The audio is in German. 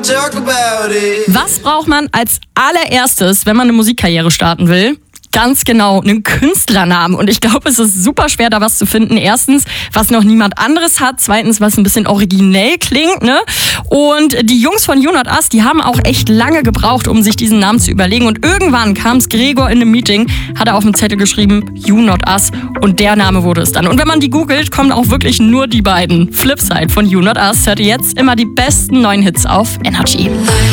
Was braucht man als allererstes, wenn man eine Musikkarriere starten will? Ganz genau, einen Künstlernamen. Und ich glaube, es ist super schwer, da was zu finden. Erstens, was noch niemand anderes hat. Zweitens, was ein bisschen originell klingt, ne? Und die Jungs von You Not Us, die haben auch echt lange gebraucht, um sich diesen Namen zu überlegen. Und irgendwann kam es Gregor in einem Meeting, hat er auf dem Zettel geschrieben, You Not Us. Und der Name wurde es dann. Und wenn man die googelt, kommen auch wirklich nur die beiden. Flipside von You Not Us hört ihr jetzt immer die besten neuen Hits auf Energy.